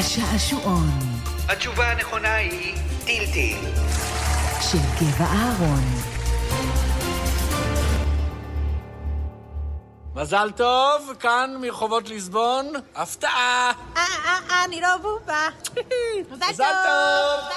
השעשועון. התשובה הנכונה היא טילטיל. של גבע אהרון. מזל טוב, כאן מרחובות ליסבון, הפתעה. אני לא בובה. מזל טוב.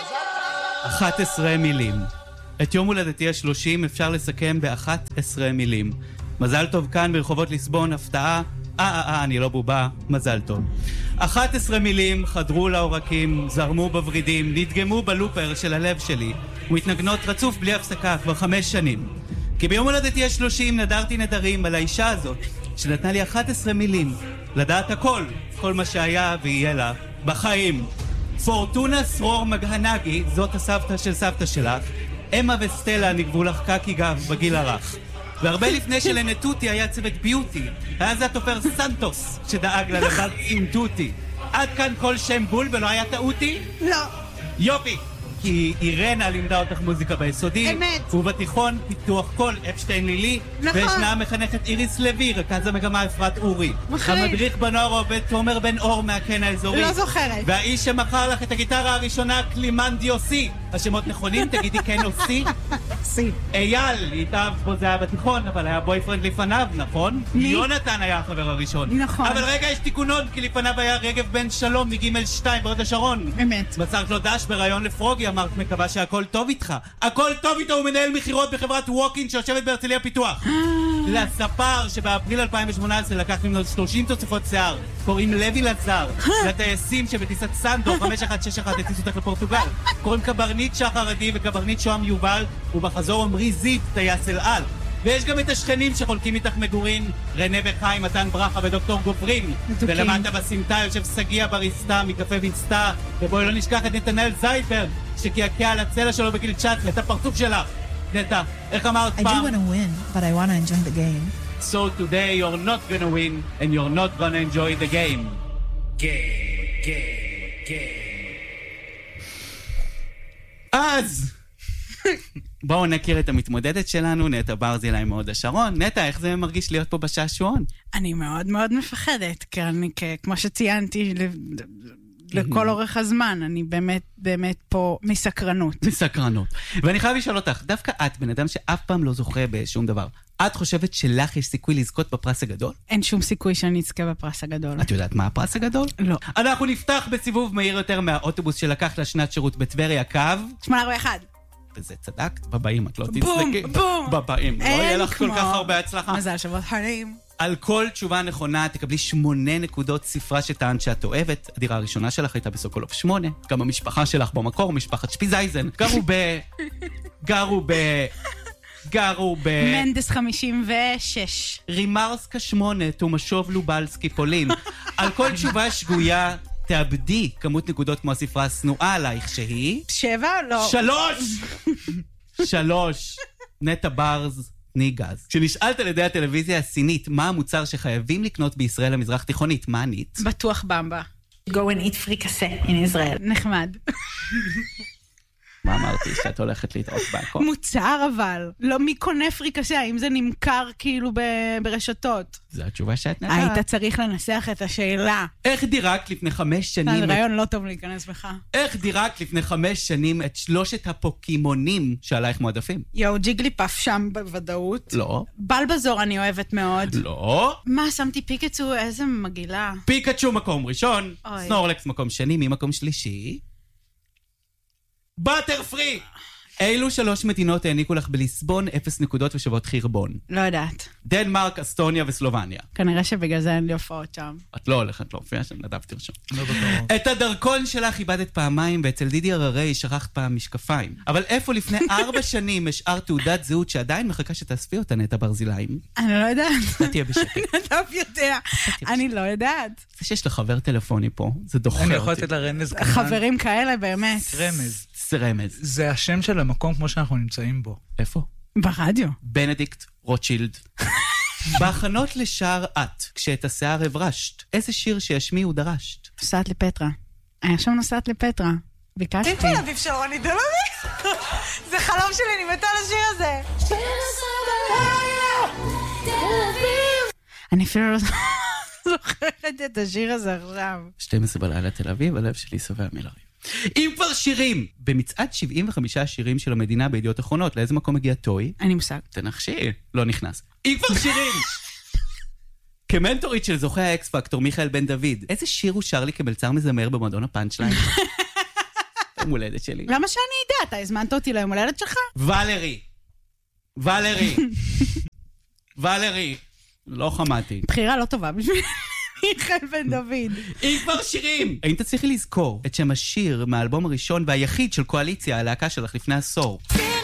11 מילים. את יום הולדתי ה-30 אפשר לסכם ב-11 מילים. מזל טוב, כאן ברחובות ליסבון, הפתעה. אני לא בובה, מזל טוב. 11 מילים חדרו לעורקים, זרמו בוורידים, נדגמו בלופר של הלב שלי, ומתנגנות רצוף בלי הפסקה כבר 5 שנים. כי ביום הולדתי ה-30 נדרתי נדרים על האישה הזאת, שנתנה לי 11 מילים, לדעת הכל, כל מה שהיה ויהיה לה, בחיים. פורטונה סרור מגהנגי, זאת הסבתא של סבתא שלך, אמה וסטלה נגבו לך קקי גב בגיל הרך. והרבה לפני שלנטוטי היה צוות ביוטי, היה זה התופר סנטוס שדאג ללבד אינטוטי. עד כאן כל שם בול ולא היה טעותי? לא. יופי! כי אירנה לימדה אותך מוזיקה ביסודי. אמת. ובתיכון פיתוח קול אפשטיין לילי. נכון. וישנה המחנכת איריס לוי, רכז המגמה אפרת אורי. מחריד. המדריך בנוער עובד תומר בן אור מהקן האזורי. לא זוכרת. והאיש שמכר לך את הגיטרה הראשונה, קלימן דיוסי. השמות נכונים, תגידי כן או סי. סי. אייל, התאהב בו זה היה בתיכון, אבל היה בויפרנד לפניו, נכון? מי? יונתן היה החבר הראשון. נכון. אבל רגע, יש תיקונון, כי לפניו היה רגב בן שלום מגימל 2 ברוד השרון. אמת. מסרת לו דש בראיון לפרוגי, אמרת מקווה שהכל טוב איתך. הכל טוב איתו, הוא מנהל מחירות בחברת ווקין שיושבת בהרצליה פיתוח. לספר שבאפריל 2018 לקח ממנו 30 תוספות שיער, קוראים לוי לזר. לטייסים שבטיסת סנדו 5161 הטיסו אותך לפורטוגל, קוראים קברניט שחר עדי וקברניט שוהם יובל, ובחזור עמרי זיו טייס אל על. ויש גם את השכנים שחולקים איתך מגורים, רנה וחיים, מתן ברכה ודוקטור גוברין. ולמטה בסמטה יושב סגיה בריסטה מקפה וינסטה, ובואי לא נשכח את נתנאל זיידברג שקעקע על הצלע שלו בגיל 19, את הפרצוף שלך. נטע, איך אמרת I do פעם? want to win, but I want to enjoy the game. So today you're not gonna win and you're not gonna enjoy the game. אז בואו נכיר את המתמודדת שלנו, נטע ברזילי מהוד השרון. נטע, איך זה מרגיש להיות פה בשעשועון? אני מאוד מאוד מפחדת, כי אני, כמו שציינתי לכל אורך הזמן, אני באמת פה מסקרנות. מסקרנות. ואני חייב לשאול אותך, דווקא את, בן אדם שאף פעם לא זוכה בשום דבר, את חושבת שלך יש סיכוי לזכות בפרס הגדול? אין שום סיכוי שאני אזכה בפרס הגדול. את יודעת מה הפרס הגדול? לא. אנחנו נפתח בסיבוב מהיר יותר מהאוטובוס שלקח לשנת שירות בטבריה, קו 841. וזה צדקת, בבאים את לא בום, תצדקי. בום. בבאים, לא יהיה לך כל כך הרבה הצלחה. מזל שבוע חיים. על כל תשובה נכונה תקבלי 8 נקודות ספרה שטענת שאת אוהבת. הדירה הראשונה שלך הייתה בסוקולוב 8. גם המשפחה שלך במקור, משפחת שפיזייזן. גרו ב... מנדס 56. רימרסקה 8, תומשוב לובלסקי פולין. על כל תשובה שגויה תאבדי כמות נקודות כמו הספרה הסנועה עלייך שהיא... 7? לא. 3! נטע ברז ניגז. כשנשאלת על ידי הטלוויזיה הסינית מה המוצר שחייבים לקנות בישראל המזרח תיכונית, מה ענית? בטוח במבה. Go and eat frikasse in Israel. נחמד. מה אמרתי? שאת הולכת להתראות בהכל? מוצר אבל. לא מי קונה פריקסה, האם זה נמכר כאילו ברשתות. זו התשובה שאת נתת. היית צריך לנסח את השאלה. איך דירקת לפני 5 שנים... זה רעיון לא טוב להיכנס בך. איך דירקת לפני 5 שנים את 3 הפוקימונים שעלייך מועדפים? יו, ג'יגליפף שם בוודאות. לא. בלבזור אני אוהבת מאוד. לא. מה, שמתי פיקצ'ו, איזה מגעילה. פיקצ'ו מקום ראשון, אוי. סנורלקס מקום שני, מי מקום שלישי? באטר פרי! אילו 3 מדינות העניקו לך בליסבון 0 נקודות ושוות חרבון? לא יודעת. דנמרק, אסטוניה וסלובניה. כנראה שבגלל זה אין לי הופעות שם. את לא הולכת להופיע שם, נדב תרשום. לא בטוח. את הדרכון שלך איבדת פעמיים, ואצל דידי הררי שכחת פעם משקפיים. אבל איפה לפני 4 שנים השאר תעודת זהות שעדיין מחכה שתאספי אותה, נטע ברזיליים? אני לא יודעת. אתה תהיה בשקט. נדב יודע. אני לא יודעת. זה שיש לך חבר טלפוני פה, זה דוחה אני אותי. יכול לתת לה רמז קטן. חברים כאלה באמת. רמז. זה רמז. זה השם של המקום כמו שאנחנו נמצאים בו. איפה? ברדיו. בנדיקט רוטשילד. בהכנות לשער את, כשאת השיער הברשת, איזה שיר שישמיעו דרשת? נוסעת לפטרה. אני עכשיו נוסעת לפטרה. ביקשתי. תן לי אביב שרון, אני דולמי. זה חלום שלי, אני מתה על השיר הזה. אני אפילו לא... זוכרת את השיר הזה עכשיו. 12 בלילה תל אביב, הלב שלי סובע מלריב. אם כבר שירים, במצעד 75 שירים של המדינה בידיעות אחרונות, לאיזה מקום הגיע טוי? אני מושג. תנחשי, לא נכנס. אם כבר שירים! כמנטורית של זוכה האקס פקטור מיכאל בן דוד, איזה שיר הוא שר לי כמלצר מזמר במועדון הפאנצ'ליין? יום הולדת שלי. למה שאני אדע? אתה הזמנת אותי ליום הולדת שלך? ולרי. לא חמאתי. בחירה לא טובה בשביל מיכאל בן דוד. אם כבר שירים! האם תצליחי לזכור את שם השיר מהאלבום הראשון והיחיד של קואליציה, הלהקה שלך לפני עשור?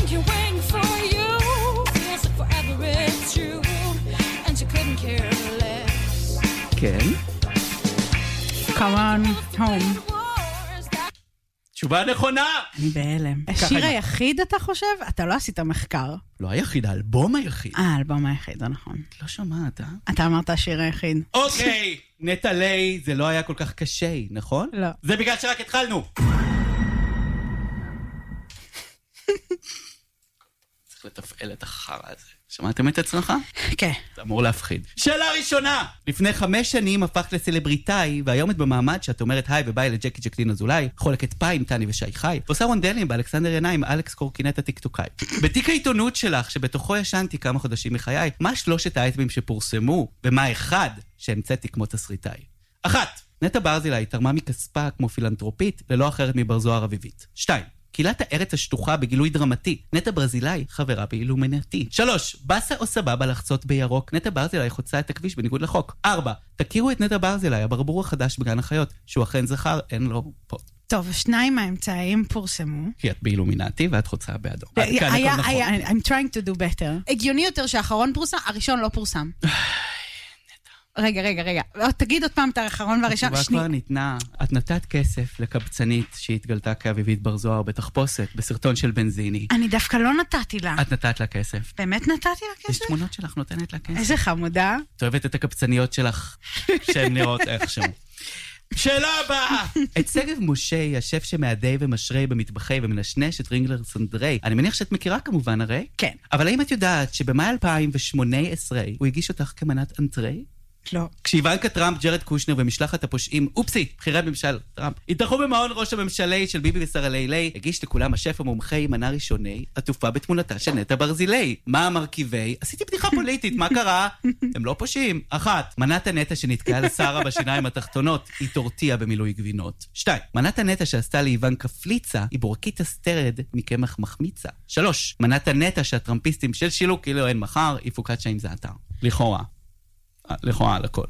כן? Come on home. תשובה נכונה! אני בהלם. השיר היחיד אתה חושב? אתה לא עשית מחקר. לא היחיד, האלבום היחיד. האלבום היחיד, זה נכון. לא שומעת, אה? אתה אמרת השיר היחיד. אוקיי, נטלי, זה לא היה כל כך קשה, נכון? לא. זה בגלל שרק התחלנו. צריך לתפעל את החרא הזה. שמעתם את עצמך? כן. זה אמור להפחיד. שאלה ראשונה! לפני 5 שנים הפכת לסלבריטאי, והיום את במעמד שאת אומרת היי וביי לג'קי ג'קלין אזולאי, חולקת פאי עם טני ושי חי, ועושה רונדלים באלכסנדר ינאי עם אלכס קורקינט הטיקטוקאי. בתיק העיתונות שלך, שבתוכו ישנתי כמה חודשים מחיי, מה 3 האייטמים שפורסמו, ומה 1 שהמצאתי כמו תסריטאי? 1. נטע ברזילי תרמה מכספה כמו פילנטרופית, ללא אחרת מבר זוהר אביבית. 2. קהילת הארץ השטוחה בגילוי דרמטי. נטע ברזילי, חברה באילומינטי. 3. בסה או סבבה לחצות בירוק. נטע ברזילי חוצה את הכביש בניגוד לחוק. 4. תכירו את נטע ברזילי, הברבור החדש בגן החיות, שהוא אכן זכר, אין לו פה. טוב, 2 האמצעים פורסמו. כי את באילומינטי ואת חוצה באדום. I'm trying to do better. הגיוני יותר שהאחרון פורסם, הראשון לא פורסם. רגע. תגיד עוד פעם את האחרון והראשון. התשובה כבר ניתנה. את נתת כסף לקבצנית שהתגלתה כאביבית בר זוהר בתחפושת, בסרטון של בנזיני. אני דווקא לא נתתי לה. את נתת לה כסף. באמת נתתי לה כסף? יש תמונות שלך נותנת לה כסף. איזה חמודה. את אוהבת את הקבצניות שלך, שהן נראות איכשהו. שאלה הבאה! את סגב משה, השף שמעדי ומשרי במטבחי ומנשנש את רינגלר סנדרי. אני מניח שאת מכירה כמובן הרי? כן. אבל האם את יודעת שבמאי 2018 הוא הגיש אותך כמנת אנטרי? לא. כשאיוונקה טראמפ, ג'רד קושנר ומשלחת הפושעים, אופסי, בחירי ממשל טראמפ, התארחו במעון ראש הממשלי של ביבי ושרה לילי, הגיש לכולם השף המומחי מנה ראשוני, עטופה בתמונתה של נטע ברזילי. מה המרכיבי? עשיתי בדיחה פוליטית, מה קרה? הם לא פושעים. 1. מנת הנטע שנתקעה לשרה בשיניים התחתונות, היא טורטיה במילוי גבינות. 2. מנת הנטע שעשתה לאיוונקה פליצה, היא בורקית הסטרד מקמח מחמיצה. 3. מנת הנטע שהטראמפיסטים של שילוק כאילו אין מחר, היא פוקצ'ה עם זעתר. לכאורה על הכל.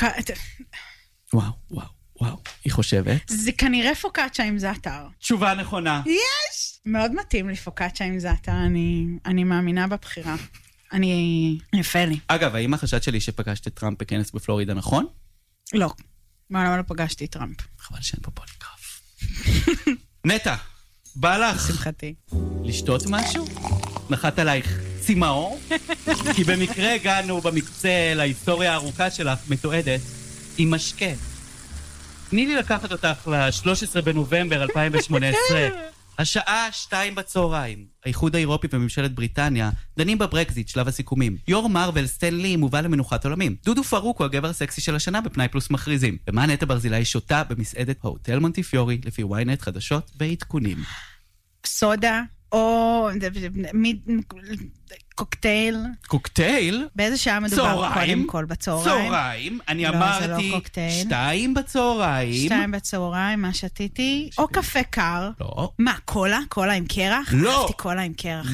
וואו, היא חושבת. זה כנראה פוקצ'ה עם זעתר. תשובה נכונה. יש! מאוד מתאים לי פוקצ'ה עם זעתר, אני מאמינה בבחירה. יפה לי. אגב, האם החשד שלי שפגשת את טראמפ בכנס בפלורידה נכון? לא. למה לא פגשתי את טראמפ? חבל שאין פה פוליגרף. נטע, בא לך. שמחתי. לשתות משהו? נחת עלייך צימאור? כי במקרה הגענו במקצה להיסטוריה הארוכה שלך מתועדת עם משקה. תני לי לקחת אותך ל-13 בנובמבר 2018. השעה 2 בצהריים. האיחוד האירופי וממשלת בריטניה דנים בברקזיט, שלב הסיכומים. יור מרוול סטן לי מובא למנוחת עולמים. דודו פרוק הוא הגבר הסקסי של השנה בפנאי פלוס מכריזים. ומה נטע ברזילי שותה במסעדת ההוטל מונטיפיורי לפי וויינט חדשות ועדכונים. סודה או קוקטייל. קוקטייל? באיזה שעה מדובר? קודם כל צהריים. אני אמרתי 2 בצהריים. 2 בצהריים, מה שתיתי? או קפה קר. לא. מה, קולה? קולה עם קרח? לא. אהבתי קולה עם קרח.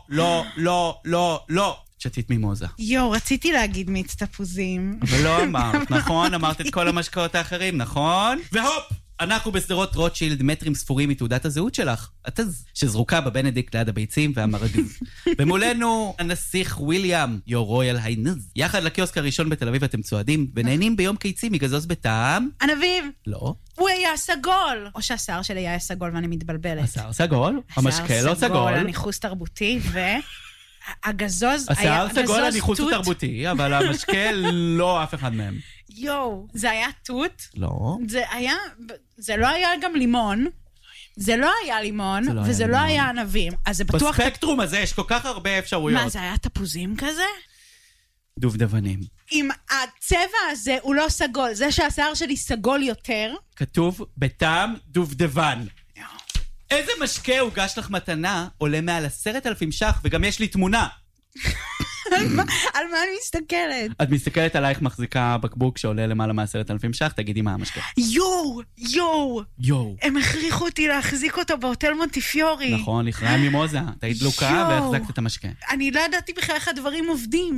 לא. שתית מימוזה. רציתי להגיד מיץ תפוזים. אבל לא אמרת, נכון? אמרת את כל המשקאות האחרים, נכון? והופ! אנחנו בסדרות רוטשילד מטרים ספורים מתעודת הזהות שלך. את שזרוקה בבנדיקט ליד הביצים והמרגז. ומולנו הנסיך וויליאם, יור רויאל היינז. יחד לקיוסק הראשון בתל אביב אתם צועדים, ונהנים ביום קיצי מגזוז בטעם. ענביב. לא. הוא היה סגול. או שהשיער שלי היה סגול ואני מתבלבלת. השיער סגול, המשקה לא סגול. הניחוס תרבותי והגזוז היה השיער גזוז סגול הניחוס תרבותי, אבל המשקה לא אף אחד מהם. זה היה תות? לא. זה לא היה גם לימון. זה לא היה לימון, וזה לא היה ענבים. אז זה בטוח... בספקטרום הזה יש כל כך הרבה אפשרויות. מה, זה היה תפוזים כזה? דובדבנים. אם הצבע הזה הוא לא סגול, זה שהשיער שלי סגול יותר. כתוב בטעם דובדבן. איזה משקה הוגש לך מתנה עולה מעל 10,000 ש"ח, וגם יש לי תמונה. על מה אני מסתכלת? את מסתכלת עלייך מחזיקה בקבוק שעולה למעלה מ10,000 ש"ח, תגידי מה המשקה. יואו. הם הכריחו אותי להחזיק אותו בהוטל מונטיפיורי. נכון, לכרעה מימוזה. היית דלוקה והחזקת את המשקה. אני לא ידעתי בכלל איך הדברים עובדים.